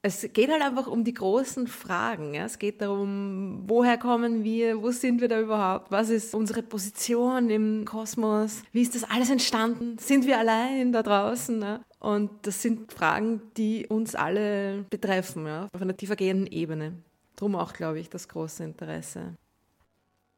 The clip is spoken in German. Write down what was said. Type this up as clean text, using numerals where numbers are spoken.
Es geht halt einfach um die großen Fragen. Ja? Es geht darum, woher kommen wir, wo sind wir da überhaupt, was ist unsere Position im Kosmos, wie ist das alles entstanden, sind wir allein da draußen? Ja? Und das sind Fragen, die uns alle betreffen, ja? Auf einer tiefergehenden Ebene. Drum auch, glaube ich, das große Interesse.